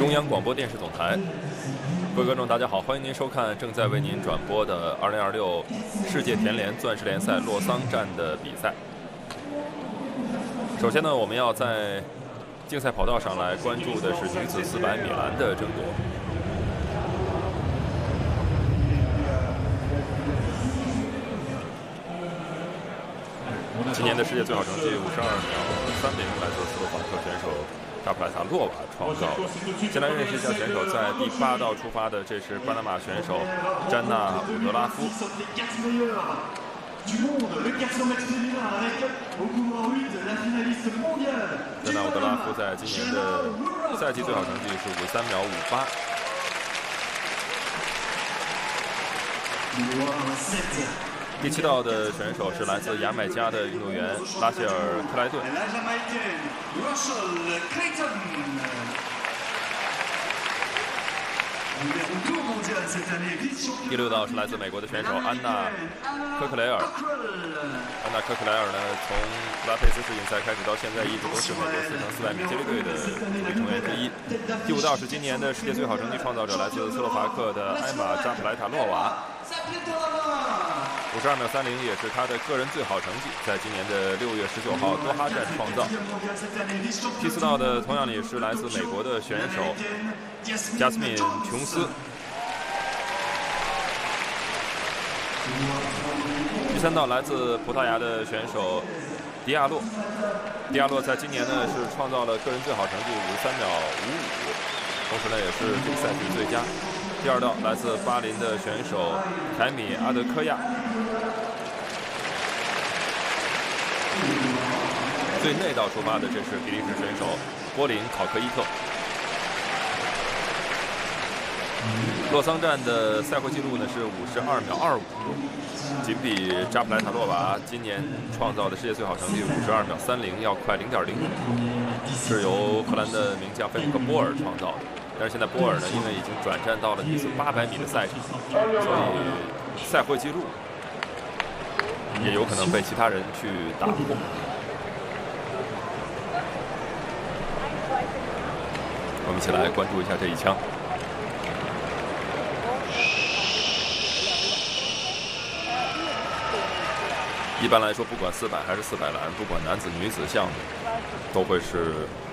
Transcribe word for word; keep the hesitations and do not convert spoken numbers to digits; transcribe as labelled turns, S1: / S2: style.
S1: 中央广播电视总台，各位观众，大家好，欢迎您收看正在为您转播的二零二六世界田联钻石联赛洛桑站的比赛。首先呢，我们要在竞赛跑道上来关注的是女子四百米栏的争夺。今年的世界最好成绩五十二秒三零，来自斯洛伐克选手扎普莱塔洛娃创造。先来认识一下选手，在第八道出发的，这是巴拿马选手詹娜伍德拉夫。詹娜伍德拉夫在今年的赛季最好成绩是五十三秒五八。第七道的选手是来自牙买加的运动员拉谢尔·克莱顿。第六道是来自美国的选手安娜·科克雷尔。安娜·科克莱尔呢，从布拉佩斯世锦赛开始到现在，一直都是美国四乘四百米接力队的主力成员之一。第五道是今年的世界最好成绩创造者，来自斯洛伐克的埃玛·扎普莱塔洛娃。五十二秒三零也是他的个人最好成绩，在今年的六月十九号多哈站创造。第四道的同样也是来自美国的选手加斯敏·琼斯。第三道来自葡萄牙的选手迪亚洛。迪亚洛在今年呢是创造了个人最好成绩五十三秒五五，同时呢也是这个赛季最佳。第二道来自巴林的选手凯米阿德科亚。最内道出发的，这是比利时选手波林考克伊特。洛桑站的赛会纪录呢是五十二秒二五，仅比扎普莱塔洛娃今年创造的世界最好成绩五十二秒三零要快零点零五，是由荷兰的名将菲利克波尔创造的。但是现在波尔呢，因为已经转战到了女子八百米的赛场，所以赛会纪录也有可能被其他人去打破。我们一起来关注一下这一枪。一般来说，不管四百还是四百栏，不管男子女子项目，都会是